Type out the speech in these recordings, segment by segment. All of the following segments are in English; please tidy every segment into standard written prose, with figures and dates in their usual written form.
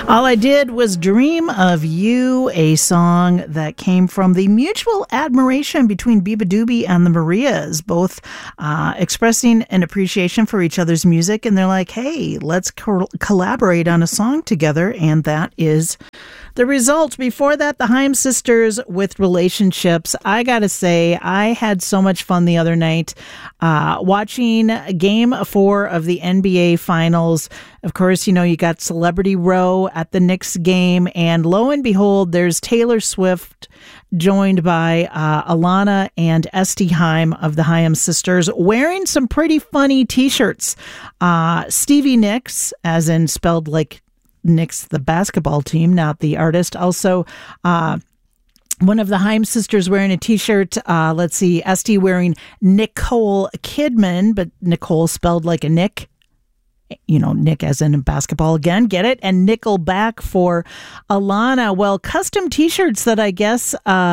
All I did was dream of you, a song that came from the mutual admiration between Biba Doobie and the Marias, both expressing an appreciation for each other's music. And they're like, hey, let's collaborate on a song together. And that is the result. Before that, the Haim sisters with Relationships. I got to say, I had so much fun the other night watching Game 4 of the NBA Finals. Of course, you know, you got Celebrity Row at the Knicks game, and lo and behold, there's Taylor Swift joined by Alana and Esty Haim of the Haim sisters wearing some pretty funny T-shirts. Stevie Nicks, as in spelled like Knicks, the basketball team, not the artist. Also, one of the Haim sisters wearing a T-shirt. Let's see, Esty wearing Nicole Kidman, but Nicole spelled like a Nick. You know, Nick as in basketball again, get it? And Nickelback for Alana. Well, custom T-shirts that I guess,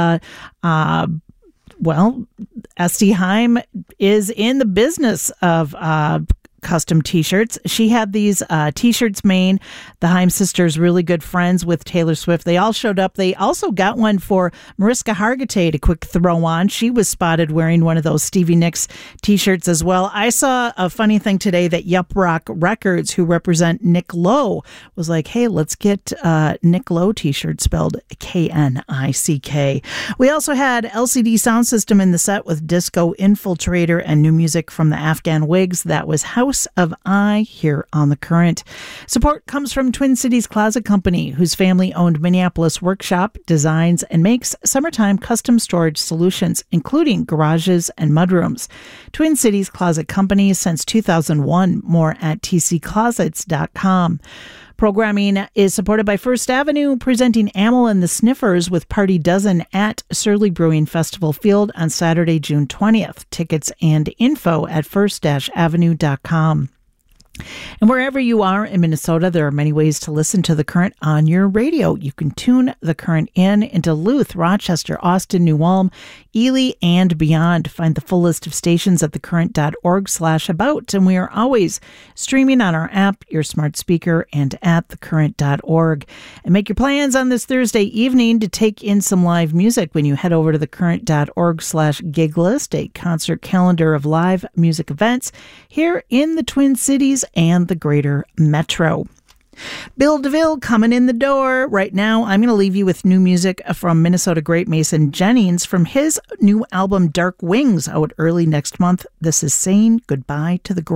Esty Haim is in the business of custom T-shirts. She had these T-shirts made. The Haim sisters, really good friends with Taylor Swift. They all showed up. They also got one for Mariska Hargitay to quick throw on. She was spotted wearing one of those Stevie Nicks T-shirts as well. I saw a funny thing today that Yup Rock Records, who represent Nick Lowe, was like, hey, let's get Nick Lowe T-shirts spelled K-N-I-C-K. We also had LCD Sound System in the set with Disco Infiltrator and new music from the Afghan Wigs. That was House of I here on The Current. Support comes from Twin Cities Closet Company, whose family-owned Minneapolis workshop designs and makes summertime custom storage solutions, including garages and mudrooms. Twin Cities Closet Company since 2001. More at tcclosets.com. Programming is supported by First Avenue, presenting Amyl and the Sniffers with Party Dozen at Surly Brewing Festival Field on Saturday, June 20th. Tickets and info at first-avenue.com. And wherever you are in Minnesota, there are many ways to listen to The Current on your radio. You can tune The Current in Duluth, Rochester, Austin, New Ulm, Ely, and beyond. Find the full list of stations at thecurrent.org/about. And we are always streaming on our app, your smart speaker, and at thecurrent.org. And make your plans on this Thursday evening to take in some live music when you head over to thecurrent.org/gig list, a concert calendar of live music events here in the Twin Cities and the greater metro. Bill DeVille coming in the door. Right now, I'm going to leave you with new music from Minnesota great Mason Jennings from his new album Dark Wings, out early next month. This is saying goodbye to the